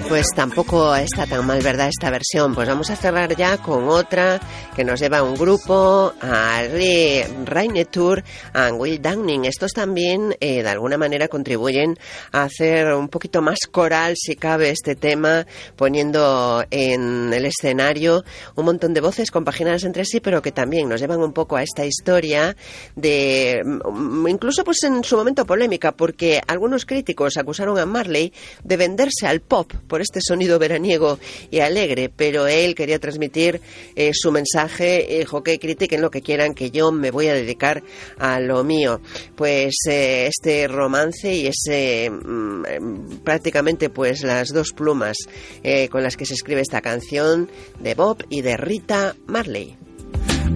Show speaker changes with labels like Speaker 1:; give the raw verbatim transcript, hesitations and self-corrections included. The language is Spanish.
Speaker 1: Pues tampoco está tan mal, ¿verdad?, esta versión. Pues vamos a cerrar ya con otra que nos lleva a un grupo, a Raine Tour and Will Downing. Estos también, eh, de alguna manera, contribuyen a hacer un poquito más coral, si cabe, este tema, poniendo en el escenario un montón de voces compaginadas entre sí, pero que también nos llevan un poco a esta historia de, incluso pues en su momento polémica, porque algunos críticos acusaron a Marley de venderse al pop por este sonido veraniego y alegre, pero él quería transmitir eh, su mensaje, dijo que critiquen lo que quieran, que yo me voy a dedicar a lo mío. Pues eh, este romance y ese mmm, prácticamente pues las dos plumas eh, con las que se escribe esta canción de Bob y de Rita Marley.